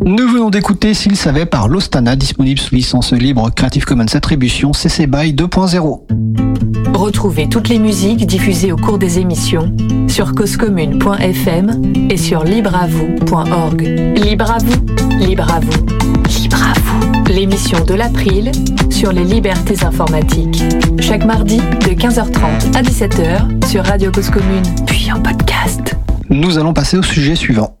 Nous venons d'écouter S'il savait par Lostana, disponible sous licence libre Creative Commons Attribution CC BY 2.0. Retrouvez toutes les musiques diffusées au cours des émissions sur causecommune.fm et sur libreavou.org. Libre à vous, libre à vous, libre à vous. L'émission de l'April sur les libertés informatiques. Chaque mardi de 15h30 à 17h sur Radio Cause Commune, puis en podcast. Nous allons passer au sujet suivant.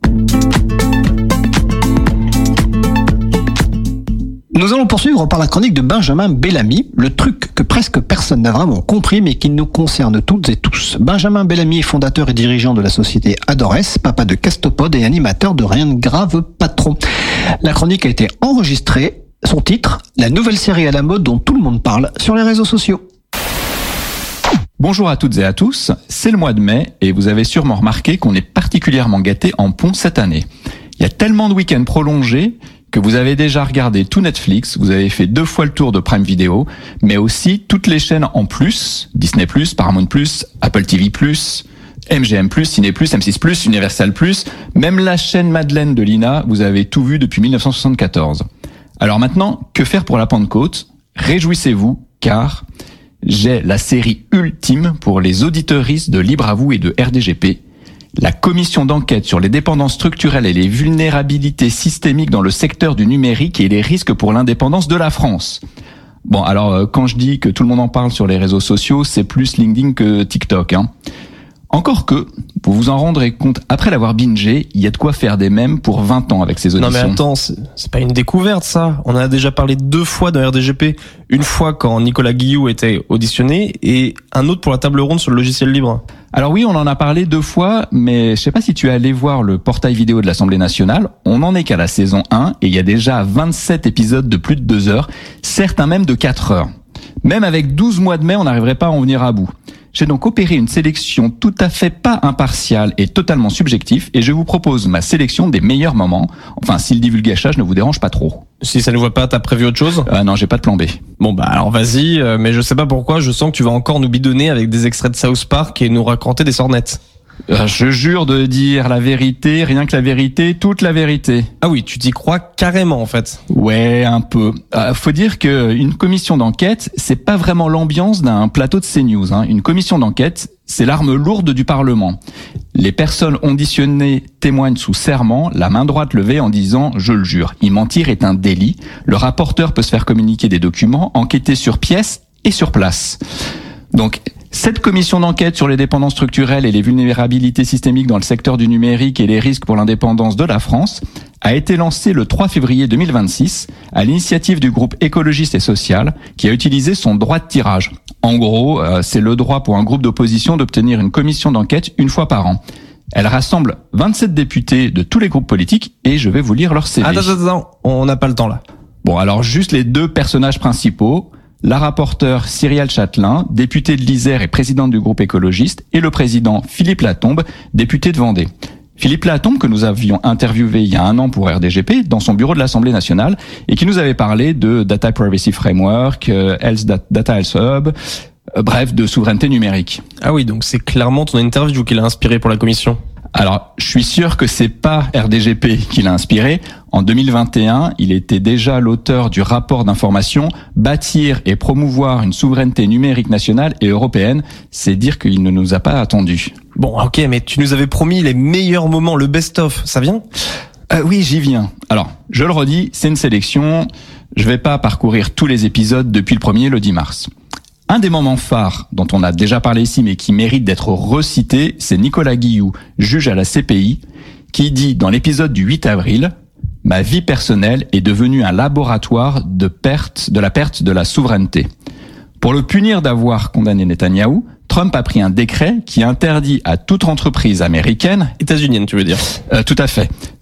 Nous allons poursuivre par la chronique de Benjamin Bellamy, le truc que presque personne n'a vraiment compris mais qui nous concerne toutes et tous. Benjamin Bellamy est fondateur et dirigeant de la société Adores, papa de Castopod et animateur de Rien de grave patron. La chronique a été enregistrée, son titre, la nouvelle série à la mode dont tout le monde parle sur les réseaux sociaux. Bonjour à toutes et à tous, c'est le mois de mai et vous avez sûrement remarqué qu'on est particulièrement gâté en pont cette année. Il y a tellement de week-ends prolongés que vous avez déjà regardé tout Netflix, vous avez fait 2 fois le tour de Prime Video, mais aussi toutes les chaînes en plus, Disney+, Paramount+, Apple TV+, MGM+, Ciné+, M6+, Universal+, même la chaîne Madeleine de Lina, vous avez tout vu depuis 1974. Alors maintenant, que faire pour la Pentecôte ? Réjouissez-vous, car j'ai la série ultime pour les auditeuristes de Libre à vous et de RDGP, la commission d'enquête sur les dépendances structurelles et les vulnérabilités systémiques dans le secteur du numérique et les risques pour l'indépendance de la France. Bon, alors quand je dis que tout le monde en parle sur les réseaux sociaux, c'est plus LinkedIn que TikTok, hein. Encore que, vous vous en rendrez compte, après l'avoir bingé, il y a de quoi faire des mèmes pour 20 ans avec ces auditions. Non mais attends, c'est pas une découverte ça. On en a déjà parlé 2 fois dans RDGP. Une fois quand Nicolas Guillou était auditionné et un autre pour la table ronde sur le logiciel libre. Alors oui, on en a parlé 2 fois, mais je sais pas si tu es allé voir le portail vidéo de l'Assemblée nationale. On n'en est qu'à la saison 1 et il y a déjà 27 épisodes de plus de 2 heures, certains même de 4 heures. Même avec 12 mois de mai, on n'arriverait pas à en venir à bout. J'ai donc opéré une sélection tout à fait pas impartiale et totalement subjective et je vous propose ma sélection des meilleurs moments. Enfin, si le divulgachage ne vous dérange pas trop. Si ça ne voit pas, t'as prévu autre chose ? Non, j'ai pas de plan B. Bon bah alors vas-y, mais je sais pas pourquoi, je sens que tu vas encore nous bidonner avec des extraits de South Park et nous raconter des sornettes. Je jure de dire la vérité, rien que la vérité, toute la vérité. Ah oui, tu t'y crois carrément en fait. Ouais, un peu. Faut dire que une commission d'enquête, c'est pas vraiment l'ambiance d'un plateau de CNews, hein. Une commission d'enquête, c'est l'arme lourde du Parlement. Les personnes auditionnées témoignent sous serment, la main droite levée en disant « je le jure ». Y mentir est un délit. Le rapporteur peut se faire communiquer des documents, enquêter sur pièce et sur place. Donc, cette commission d'enquête sur les dépendances structurelles et les vulnérabilités systémiques dans le secteur du numérique et les risques pour l'indépendance de la France a été lancée le 3 février 2026 à l'initiative du groupe écologiste et social qui a utilisé son droit de tirage. En gros, c'est le droit pour un groupe d'opposition d'obtenir une commission d'enquête 1 fois par an. Elle rassemble 27 députés de tous les groupes politiques et je vais vous lire leur CV. Attends, on n'a pas le temps là. Bon, alors juste les 2 personnages principaux. La rapporteure Cyrielle Châtelain, députée de l'Isère et présidente du groupe écologiste, et le président Philippe Latombe, député de Vendée. Philippe Latombe, que nous avions interviewé il y a 1 an pour RDGP, dans son bureau de l'Assemblée nationale, et qui nous avait parlé de Data Privacy Framework, Data Health Hub, bref, de souveraineté numérique. Ah oui, donc c'est clairement ton interview qui l'a inspiré pour la commission. Alors, je suis sûr que c'est pas RDGP qui l'a inspiré. En 2021, il était déjà l'auteur du rapport d'information « Bâtir et promouvoir une souveraineté numérique nationale et européenne ». C'est dire qu'il ne nous a pas attendus. Bon, ok, mais tu nous avais promis les meilleurs moments, le best-of, ça vient ? Oui, j'y viens. Alors, je le redis, c'est une sélection. Je vais pas parcourir tous les épisodes depuis le 1er, le 10 mars. Un des moments phares dont on a déjà parlé ici mais qui mérite d'être recité, c'est Nicolas Guillou, juge à la CPI, qui dit dans l'épisode du 8 avril « Ma vie personnelle est devenue un laboratoire de la perte de la souveraineté ». Pour le punir d'avoir condamné Netanyahou, Trump a pris un décret qui interdit à toute entreprise américaine... États-unienne, tu veux dire ? Tout à fait.